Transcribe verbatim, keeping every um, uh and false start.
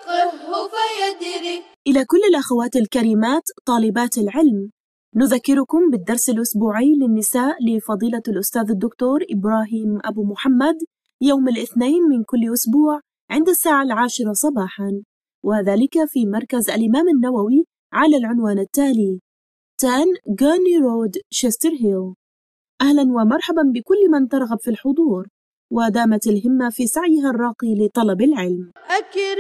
فقهه فيدري. إلى كل الأخوات الكريمات طالبات العلم، نذكركم بالدرس الأسبوعي للنساء لفضيلة الأستاذ الدكتور إبراهيم أبو محمد يوم الاثنين من كل أسبوع عند الساعة العاشرة صباحاً، وذلك في مركز الإمام النووي على العنوان التالي: عشرة غورني رود، شيستر هيل. أهلاً ومرحباً بكل من ترغب في الحضور ودامت الهمة في سعيها الراقي لطلب العلم.